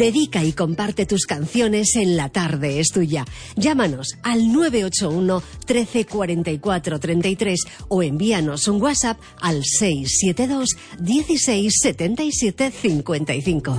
Dedica y comparte tus canciones en La Tarde es Tuya. Llámanos al 981 13 44 33 o envíanos un WhatsApp al 672 16 77 55.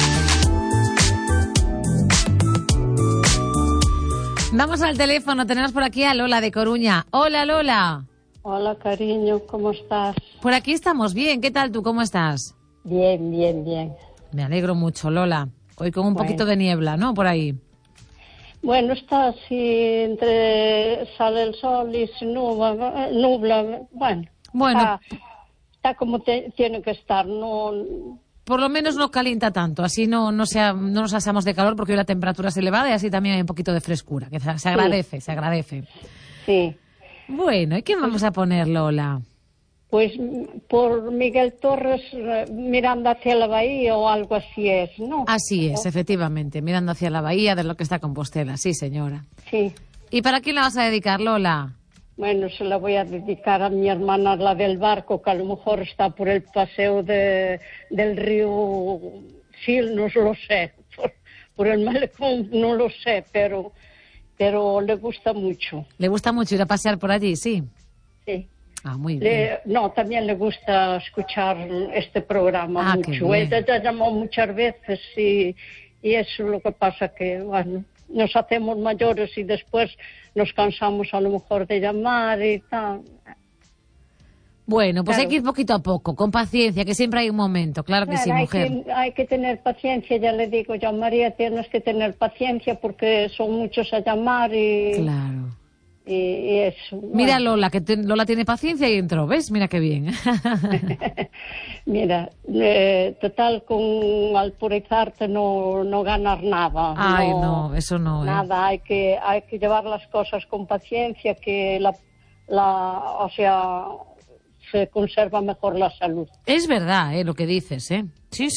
Vamos al teléfono, tenemos por aquí a Lola de Coruña. Hola, Lola. Hola, cariño, ¿cómo estás? Por aquí estamos bien, ¿qué tal tú? ¿Cómo estás? Bien, bien, bien. Me alegro mucho, Lola. Hoy con un poquito de niebla, ¿no? Por ahí. Bueno, está así, entre sale el sol y se nubla. Bueno. Está como tiene que estar, no... Por lo menos no calienta tanto, así no nos asamos de calor porque hoy la temperatura es elevada y así también hay un poquito de frescura, que se agradece, se agradece. Sí. Bueno, ¿y qué vamos a poner, Lola? Pues por Miguel Torres, mirando hacia la bahía o algo así es, ¿no? Así es, efectivamente, mirando hacia la bahía de lo que está Compostela, sí, señora. Sí. ¿Y para quién la vas a dedicar, Lola? Bueno, se la voy a dedicar a mi hermana, la del barco, que a lo mejor está por el paseo del río Sil, no lo sé, por el malecón, no lo sé, pero le gusta mucho. ¿Le gusta mucho ir a pasear por allí, sí? Sí. Ah, muy bien. No, también le gusta escuchar este programa mucho. Ella ya llamó muchas veces y eso es lo que pasa, que bueno, nos hacemos mayores y después nos cansamos a lo mejor de llamar y tal. Bueno, pues claro, hay que ir poquito a poco, con paciencia, que siempre hay un momento, claro que sí, mujer. Hay que tener paciencia, ya le digo yo a María, tienes que tener paciencia porque son muchos a llamar y... Claro. Y eso. Mira Lola, que Lola tiene paciencia y entró, ¿ves? Mira qué bien. Mira, total, con alpurizarte no ganas nada. Ay, no, eso no. Nada, hay que llevar las cosas con paciencia, que o sea, se conserva mejor la salud. Es verdad, lo que dices, ¿eh? Sí.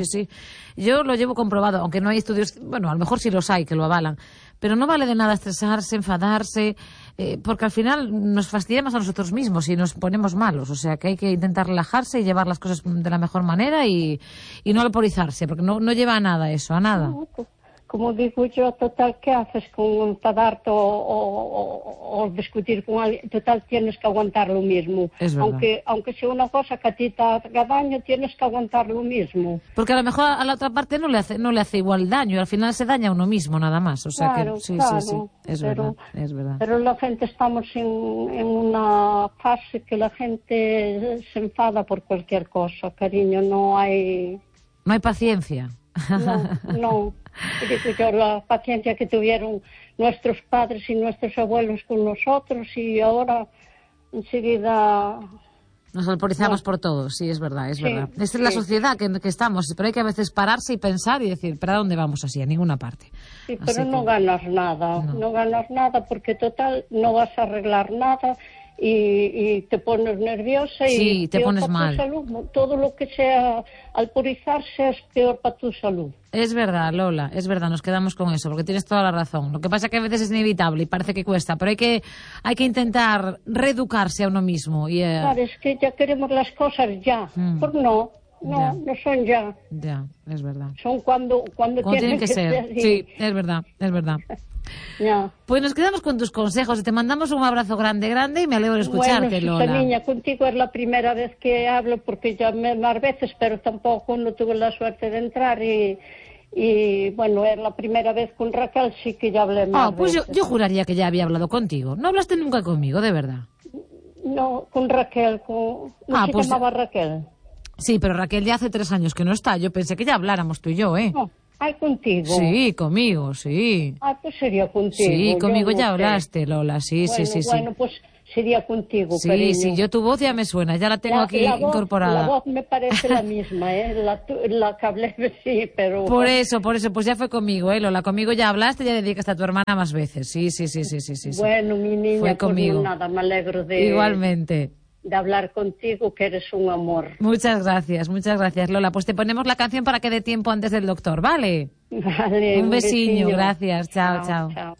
Yo lo llevo comprobado, aunque no hay estudios, bueno, a lo mejor sí los hay que lo avalan, pero no vale de nada estresarse, enfadarse, porque al final nos fastidiamos a nosotros mismos y nos ponemos malos. O sea que hay que intentar relajarse y llevar las cosas de la mejor manera y no alporizarse, porque no lleva a nada eso, a nada. Como digo yo, total, ¿qué haces con enfadarte o discutir con alguien? Total, tienes que aguantar lo mismo. Es verdad. Aunque sea una cosa que a ti te haga daño, tienes que aguantar lo mismo. Porque a lo mejor a la otra parte no le hace igual daño, y al final se daña a uno mismo nada más. O sea claro, que sí, es verdad. Pero la gente estamos en una fase que la gente se enfada por cualquier cosa, cariño, no hay... No hay paciencia. No. Digo yo, la paciencia que tuvieron nuestros padres y nuestros abuelos con nosotros y ahora enseguida... Nos alporizamos por todo, sí, es verdad. Esta es la sociedad que estamos, pero hay que a veces pararse y pensar y decir, ¿para dónde vamos así? A ninguna parte. Sí, pero no ganas nada, no ganas nada porque total no vas a arreglar nada y te pones nerviosa y te pones mal. Salud. Todo lo que sea alporizarse es peor para tu salud. Es verdad, Lola, es verdad, nos quedamos con eso, porque tienes toda la razón. Lo que pasa es que a veces es inevitable y parece que cuesta, pero hay que intentar reeducarse a uno mismo. Claro, es que ya queremos las cosas ya, pues no son ya. Ya, es verdad. Son cuando tienen que ser. Sí, es verdad. Ya. Pues nos quedamos con tus consejos y te mandamos un abrazo grande y me alegro de escucharte, Lola. Bueno, niña, contigo es la primera vez que hablo porque ya más veces, pero tampoco no tuve la suerte de entrar y bueno, es la primera vez con Raquel, sí que ya hablé más pues veces. yo juraría que ya había hablado contigo. No hablaste nunca conmigo, de verdad. No, con Raquel, se llamaba Raquel. Sí, pero Raquel ya hace 3 años que no está. Yo pensé que ya habláramos tú y yo, ¿eh? No. Ay, contigo. Sí, conmigo, sí. Pues sería contigo. Sí, conmigo ya hablaste, Lola, sí. Bueno, pues sería contigo, cariño. Sí, yo tu voz ya me suena, ya la tengo aquí incorporada. La voz me parece la misma, la que hablé, sí, pero... Por eso, pues ya fue conmigo, Lola, conmigo ya hablaste, ya dedicaste a tu hermana más veces, sí. Bueno, mi niña, fue conmigo. Pues nada, me alegro Igualmente. De hablar contigo, que eres un amor. Muchas gracias, Lola. Pues te ponemos la canción para que dé tiempo antes del doctor, ¿vale? Vale. Un besiño, gracias. Chao.